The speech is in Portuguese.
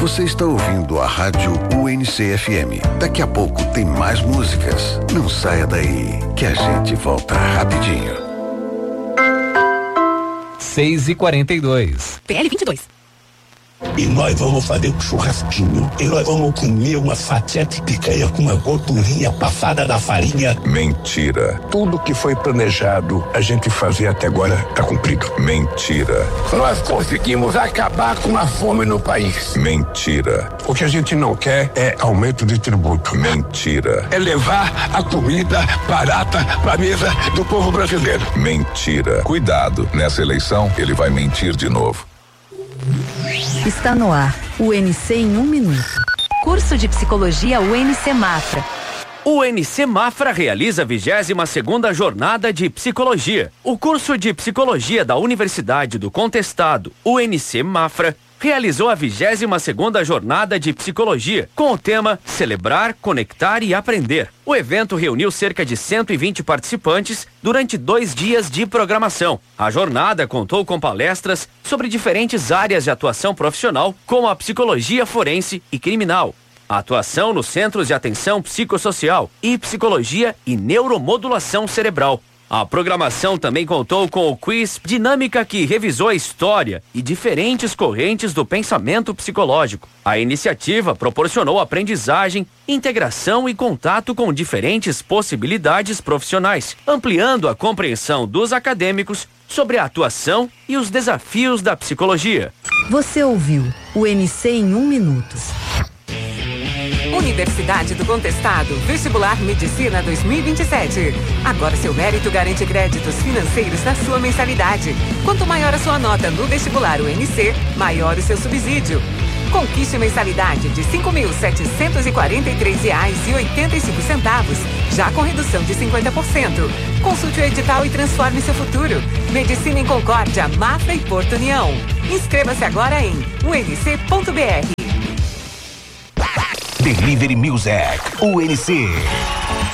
Você está ouvindo a Rádio UNC-FM. Daqui a pouco tem mais músicas. Não saia daí, que a gente volta rapidinho. 6h42. PL 22. E nós vamos fazer um churrasquinho. E nós vamos comer uma fatia de picanha com uma gordurinha passada da farinha. Mentira. Tudo que foi planejado a gente fazer até agora tá cumprido. Mentira. Nós conseguimos acabar com a fome no país. Mentira. O que a gente não quer é aumento de tributo. Mentira. É levar a comida barata pra mesa do povo brasileiro. Mentira. Cuidado, nessa eleição ele vai mentir de novo. Está no ar, UNC em 1 minuto. Curso de Psicologia UNC Mafra. O UNC Mafra realiza a 22ª Jornada de Psicologia. O curso de Psicologia da Universidade do Contestado, UNC Mafra, realizou a 22ª Jornada de Psicologia, com o tema Celebrar, Conectar e Aprender. O evento reuniu cerca de 120 participantes durante 2 dias de programação. A jornada contou com palestras sobre diferentes áreas de atuação profissional, como a psicologia forense e criminal, a atuação nos centros de atenção psicossocial e psicologia e neuromodulação cerebral. A programação também contou com o quiz Dinâmica, que revisou a história e diferentes correntes do pensamento psicológico. A iniciativa proporcionou aprendizagem, integração e contato com diferentes possibilidades profissionais, ampliando a compreensão dos acadêmicos sobre a atuação e os desafios da psicologia. Você ouviu o UNC em 1 minuto. Universidade do Contestado, Vestibular Medicina 2027. Agora seu mérito garante créditos financeiros na sua mensalidade. Quanto maior a sua nota no vestibular UNC, maior o seu subsídio. Conquiste mensalidade de R$ 5.743,85, já com redução de 50%. Consulte o edital e transforme seu futuro. Medicina em Concórdia, Mafra e Porto União. Inscreva-se agora em unc.br. Delivery Music, UNC.